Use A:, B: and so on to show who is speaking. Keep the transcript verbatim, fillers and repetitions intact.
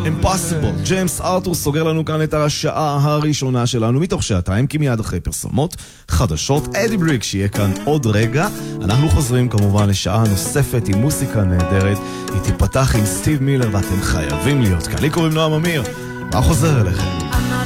A: Impossible. ג'יימס ארתור סוגר לנו כאן את השעה הראשונה שלנו מתוך שעתיים, כי מיד אחרי פרסומות חדשות אדי בריק שיהיה כאן עוד רגע. אנחנו חוזרים כמובן לשעה נוספת עם מוסיקה נהדרת. היא תיפתח עם סטיב מילר ואתם חייבים להיות כאן. לי קוראים נועם אמיר, מה חוזר אליכם?